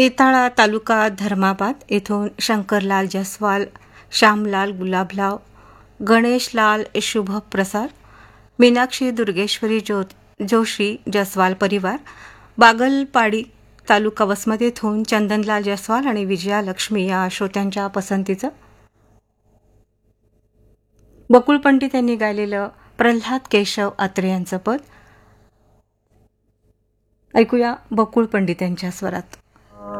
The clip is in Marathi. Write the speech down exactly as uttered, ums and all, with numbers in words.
येताळा तालुका धर्माबाद येथून शंकरलाल जसवाल, श्यामलाल गुलाबराव, गणेशलाल शुभ प्रसाद, मीनाक्षी दुर्गेश्वरी जो जोशी जसवाल परिवार, बागलपाडी तालुका वसमत येथून चंदनलाल जसवाल आणि विजया लक्ष्मी या श्रोत्यांच्या पसंतीचं बकुळ पंडित यांनी गायलेलं प्रल्हाद केशव अत्रे यांचं पद ऐकूया बकुळ पंडित यांच्या स्वरात.